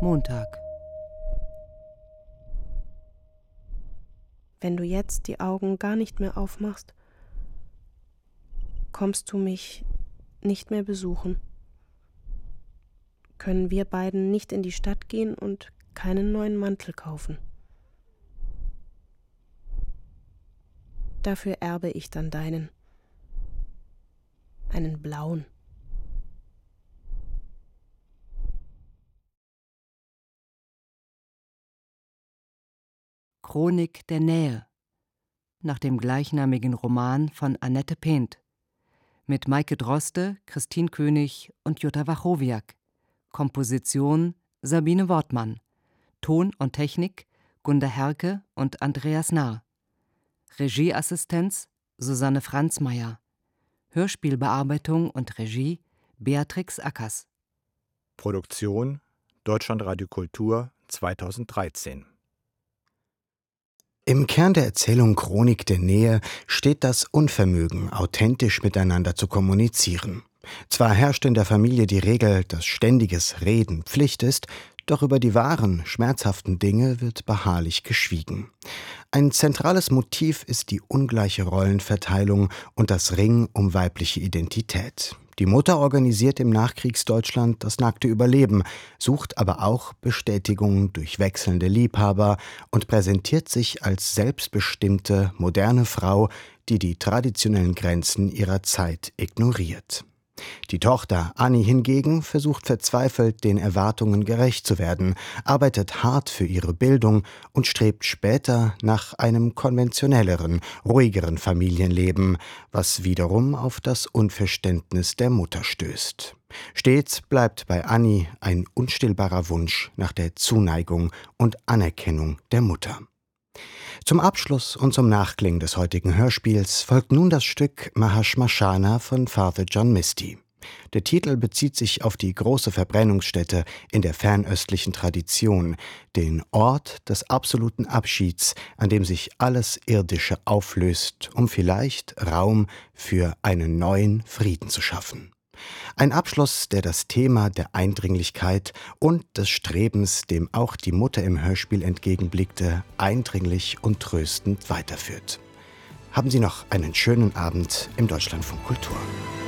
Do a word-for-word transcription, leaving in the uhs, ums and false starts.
Montag. Wenn du jetzt die Augen gar nicht mehr aufmachst, kommst du mich nicht mehr besuchen. Können wir beiden nicht in die Stadt gehen und keinen neuen Mantel kaufen. Dafür erbe ich dann deinen, einen blauen. Chronik der Nähe, nach dem gleichnamigen Roman von Annette Pent, mit Maike Droste, Christine König und Jutta Wachowiak. Komposition Sabine Wortmann. Ton und Technik Gunda Herke und Andreas Nahr. Regieassistenz Susanne Franzmeier. Hörspielbearbeitung und Regie Beatrix Ackers. Produktion Deutschlandradio Kultur zweitausenddreizehn. Im Kern der Erzählung Chronik der Nähe steht das Unvermögen, authentisch miteinander zu kommunizieren. Zwar herrscht in der Familie die Regel, dass ständiges Reden Pflicht ist, doch über die wahren, schmerzhaften Dinge wird beharrlich geschwiegen. Ein zentrales Motiv ist die ungleiche Rollenverteilung und das Ringen um weibliche Identität. Die Mutter organisiert im Nachkriegsdeutschland das nackte Überleben, sucht aber auch Bestätigung durch wechselnde Liebhaber und präsentiert sich als selbstbestimmte, moderne Frau, die die traditionellen Grenzen ihrer Zeit ignoriert. Die Tochter Annie hingegen versucht verzweifelt, den Erwartungen gerecht zu werden, arbeitet hart für ihre Bildung und strebt später nach einem konventionelleren, ruhigeren Familienleben, was wiederum auf das Unverständnis der Mutter stößt. Stets bleibt bei Annie ein unstillbarer Wunsch nach der Zuneigung und Anerkennung der Mutter. Zum Abschluss und zum Nachklingen des heutigen Hörspiels folgt nun das Stück Mahashmashana von Father John Misty. Der Titel bezieht sich auf die große Verbrennungsstätte in der fernöstlichen Tradition, den Ort des absoluten Abschieds, an dem sich alles Irdische auflöst, um vielleicht Raum für einen neuen Frieden zu schaffen. Ein Abschluss, der das Thema der Eindringlichkeit und des Strebens, dem auch die Mutter im Hörspiel entgegenblickte, eindringlich und tröstend weiterführt. Haben Sie noch einen schönen Abend im Deutschlandfunk Kultur.